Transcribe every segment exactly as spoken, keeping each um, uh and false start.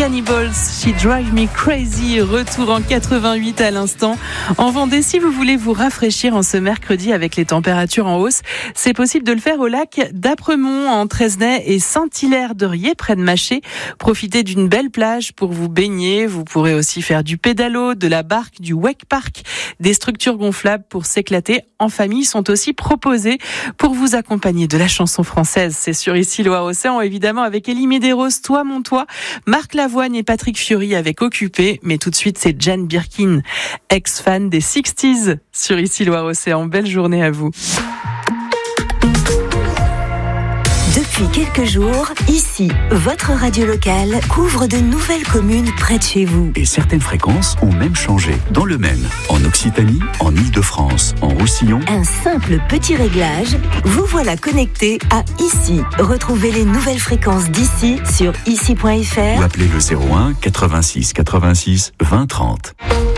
Cannibals, She Drive Me Crazy, retour en quatre-vingt-huit à l'instant. En Vendée, si vous voulez vous rafraîchir en ce mercredi avec les températures en hausse, c'est possible de le faire au lac d'Apremont, en Trezenay et Saint-Hilaire-de-Riez, près de Maché. Profitez d'une belle plage pour vous baigner. Vous pourrez aussi faire du pédalo, de la barque, du wake park. Des structures gonflables pour s'éclater en famille sont aussi proposées pour vous accompagner de la chanson française. C'est sur Ici Loire-Océan, évidemment, avec Élie Médéros, Toi mon toi, Marc Lavoine et Patrick Fiori avec Occupé. Mais tout de suite, c'est Jane Birkin, ex-fan des sixties, sur Ici Loire-Océan. Belle journée à vous. Depuis quelques jours, ici, votre radio locale couvre de nouvelles communes près de chez vous. Et certaines fréquences ont même changé. Dans le Maine, en Occitanie, en Île-de-France, en Roussillon. Un simple petit réglage, vous voilà connecté à Ici. Retrouvez les nouvelles fréquences d'ici sur ici point f r Ou appelez le zéro un quatre-vingt-six quatre-vingt-six vingt trente.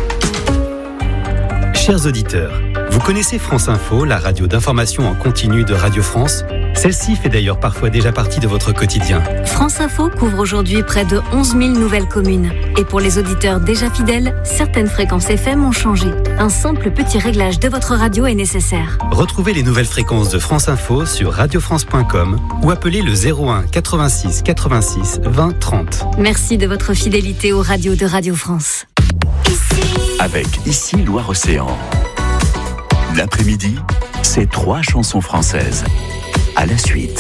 Chers auditeurs, vous connaissez France Info, la radio d'information en continu de Radio France ? Celle-ci fait d'ailleurs parfois déjà partie de votre quotidien. France Info couvre aujourd'hui près de onze mille nouvelles communes. Et pour les auditeurs déjà fidèles, certaines fréquences F M ont changé. Un simple petit réglage de votre radio est nécessaire. Retrouvez les nouvelles fréquences de France Info sur radio france point com ou appelez le zéro un quatre-vingt-six quatre-vingt-six vingt trente. Merci de votre fidélité aux radios de Radio France. Avec Ici Loire-Océan. L'après-midi, c'est trois chansons françaises. À la suite.